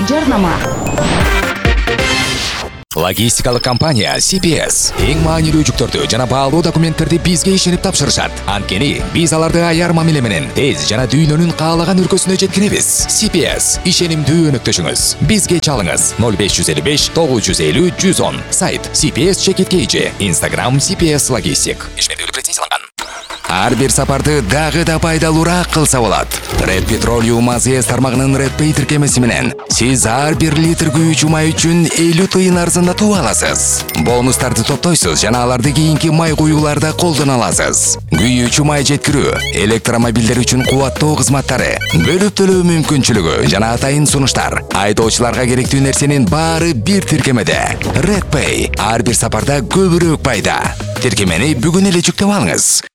жарнама. Логистикалык компания CPS эң маанилүү жүктөрдү жана баалуу документтерди бизге ишенип тапшырышат. Анткени биз аларды аяр мамиле менен тез жана дүйнөнүн каалаган өлкөсүнө жеткиребиз. CPS ишенимдүү өнөктөшүңүз. Бизге чалыңыз 0555 950 110. Сайт CPS-KG. Instagram CPS Logistic. Ишмердүүлүк лицензияланган. Ар бир сапарды дагы да пайдалуураак кылса болот. Red Petroleum AZS тармагынын Red Pay тиркемеси менен сиз ар бир литр күйүүчү май үчүн 50 тыйын арзандатуу аласыз. Бонустарды топтойсуз жана аларды кийинки май куюуларда колдоно аласыз. Күйүүчү май жеткирүү, электромобилдер үчүн кубаттоо кызматтары, бөлүп төлөө мүмкүнчүлүгү жана атайын сунуштар. Айдоочуларга керектүү нерсенин баары бир тиркемеде. Red Pay ар бир сапарда көбүрөөк пайда. Тиркемени бүгүн эле жүктөп алыңыз.